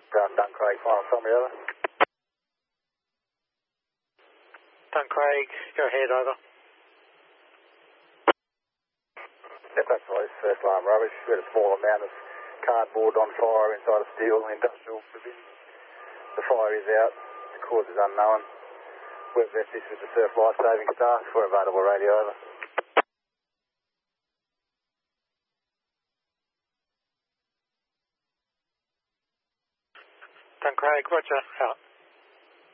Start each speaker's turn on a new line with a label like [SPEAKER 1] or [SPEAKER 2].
[SPEAKER 1] Dun Craig, final summary, over.
[SPEAKER 2] Dun Craig, go ahead, over.
[SPEAKER 1] Yep, that's right, first alarm rubbish. We had a small amount of cardboard on fire inside a steel industrial provision. The fire is out, the cause is unknown. We've left this with the surf life-saving staff for available radio, over.
[SPEAKER 2] Dun Craig, roger, out.